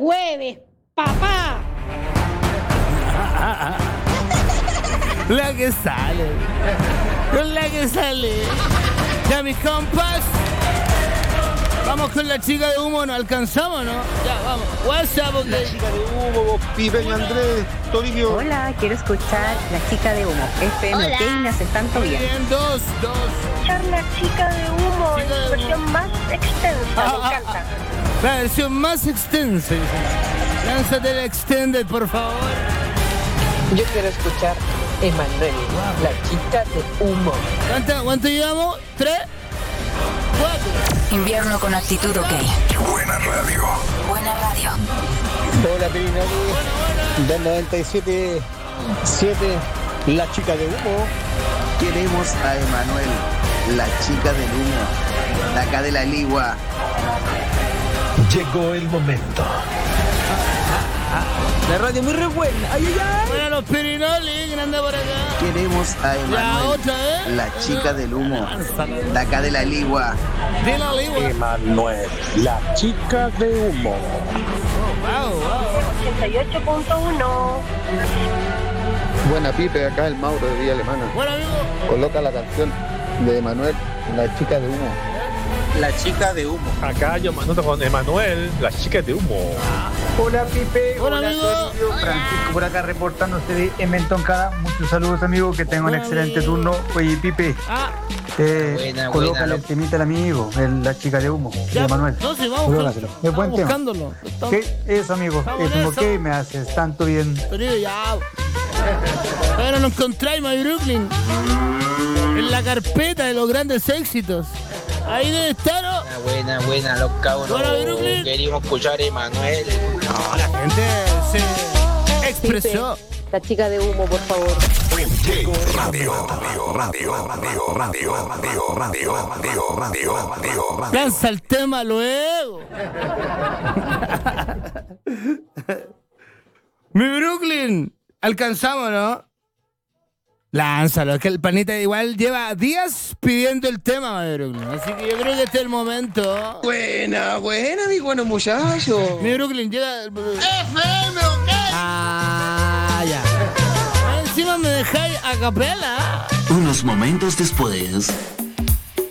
jueves, papá. La que sale. Con la que sale. Ya, mis compas. Vamos con la chica de humo, ¿nos alcanzamos, no? Ya, vamos. WhatsApp, ok. La chica de humo, Pipeño Andrés, Toribio. Hola, quiero escuchar La Chica de Humo. FM Hola. OK y me hace tanto Muy bien. bien, dos. Escuchar La Chica de Humo Chica de en su versión más extensa, me encanta. La versión más extensa. Lánzate la extended, por favor. Yo quiero escuchar Emanuel, La Chica de Humo. ¿Cuánto llevamos? ¿3? 4. Invierno con actitud OK. Buena radio. Buena radio. Hola, Pirinoli. Del 97.7, La Chica de Humo. Queremos a Emanuel, la chica del humo, de acá de la Ligua. Llegó el momento. La radio muy re buena. Ay, ay, ay. Bueno, los Pirinoli, que anda por acá. Queremos a La Emanuel, otra, la chica del humo, de acá de la Ligua. De la Ligua. Emanuel, La Chica de Humo. Wow. 88.1. Buena, Pipe, acá el Mauro de Villa Alemana. Bueno, amigo. Coloca la canción de Emanuel, La Chica de Humo. La chica de humo. Acá yo mando con Emanuel, La Chica de Humo. Hola Pipe, Hola, hola, amigo. Toribio, Francisco por acá reportándose de Menton Cara. Muchos saludos amigos, que tengan un Hola, excelente amigo. turno. Oye Pipe, Buena, colócale buena, el temita al amigo, La Chica de Humo, de Ya, Emanuel. no, sí, vamos. Colócaselo. Es buen tema. Buscándolo. ¿Qué? Eso amigo, Estamos es en como eso. que me haces tanto bien. Toribio, ya. Ahora nos encontráis, My Brooklyn. En la carpeta de los grandes éxitos. Ahí debe estar, ¿no? Buena, los cabros. Buena, Brooklyn. Queríamos escuchar a Emanuel. No, la gente se expresó. La Chica de Humo, por favor. Radio. Lanza el tema luego. Mi Brooklyn. Alcanzamos, ¿no? Lánzalo, es que el panita igual lleva días pidiendo el tema, mi Brooklyn. Así que yo creo que este es el momento. Buena, mi bueno muchacho. Mi Brooklyn llega. FM, OK. Ah, ya. Encima me dejáis a capela. Unos momentos después.